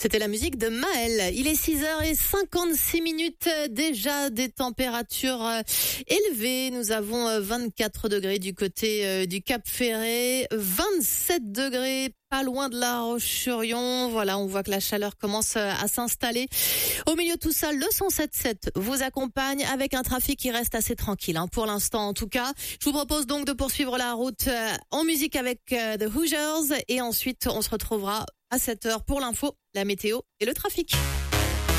C'était la musique de Maël. Il est 6h56 déjà, des températures élevées. Nous avons 24 degrés du côté du Cap Ferret, 27 degrés pas loin de La Roche-sur-Yon. Voilà, on voit que la chaleur commence à s'installer. Au milieu de tout ça, le 107.7 vous accompagne avec un trafic qui reste assez tranquille, pour l'instant en tout cas. Je vous propose donc de poursuivre la route en musique avec The Hoosiers et ensuite on se retrouvera à 7h pour l'info, la météo et le trafic.